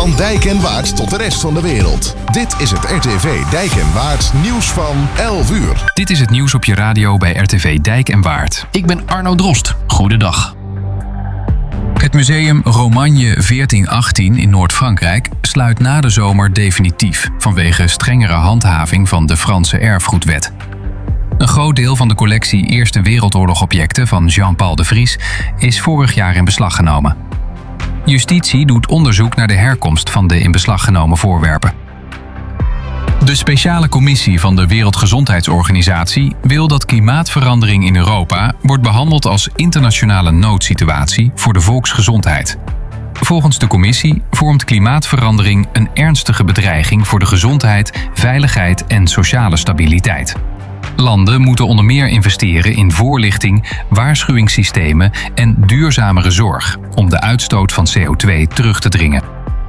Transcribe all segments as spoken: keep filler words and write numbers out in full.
Van Dijk en Waard tot de rest van de wereld. Dit is het R T V Dijk en Waard nieuws van elf uur. Dit is het nieuws op je radio bij R T V Dijk en Waard. Ik ben Arno Drost. Goedendag. Het museum Romagne veertien achttien in Noord-Frankrijk sluit na de zomer definitief vanwege strengere handhaving van de Franse erfgoedwet. Een groot deel van de collectie Eerste Wereldoorlog-objecten van Jean-Paul de Vries is vorig jaar in beslag genomen. Justitie doet onderzoek naar de herkomst van de in beslag genomen voorwerpen. De speciale commissie van de Wereldgezondheidsorganisatie wil dat klimaatverandering in Europa wordt behandeld als internationale noodsituatie voor de volksgezondheid. Volgens de commissie vormt klimaatverandering een ernstige bedreiging voor de gezondheid, veiligheid en sociale stabiliteit. Landen moeten onder meer investeren in voorlichting, waarschuwingssystemen en duurzamere zorg om de uitstoot van C O twee terug te dringen.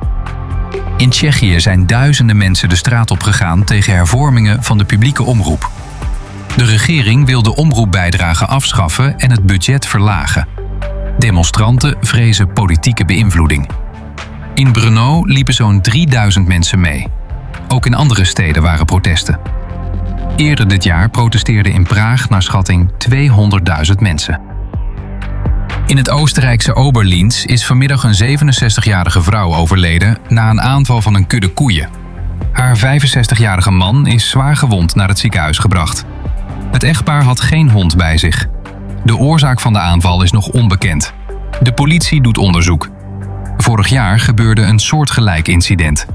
In Tsjechië zijn duizenden mensen de straat op gegaan tegen hervormingen van de publieke omroep. De regering wil de omroepbijdrage afschaffen en het budget verlagen. Demonstranten vrezen politieke beïnvloeding. In Brno liepen zo'n drieduizend mensen mee. Ook in andere steden waren protesten. Eerder dit jaar protesteerden in Praag naar schatting tweehonderdduizend mensen. In het Oostenrijkse Oberlinz is vanmiddag een zevenenzestigjarige vrouw overleden na een aanval van een kudde koeien. Haar vijfenzestigjarige man is zwaar gewond naar het ziekenhuis gebracht. Het echtpaar had geen hond bij zich. De oorzaak van de aanval is nog onbekend. De politie doet onderzoek. Vorig jaar gebeurde een soortgelijk incident.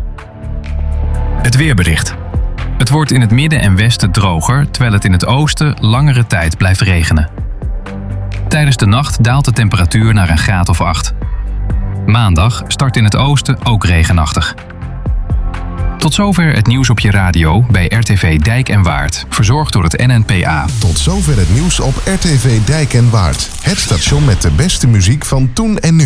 Het weerbericht. Het wordt in het midden en westen droger, terwijl het in het oosten langere tijd blijft regenen. Tijdens de nacht daalt de temperatuur naar een graad of acht. Maandag start in het oosten ook regenachtig. Tot zover het nieuws op je radio bij R T V Dijk en Waard, verzorgd door het N N P A. Tot zover het nieuws op R T V Dijk en Waard. Het station met de beste muziek van toen en nu.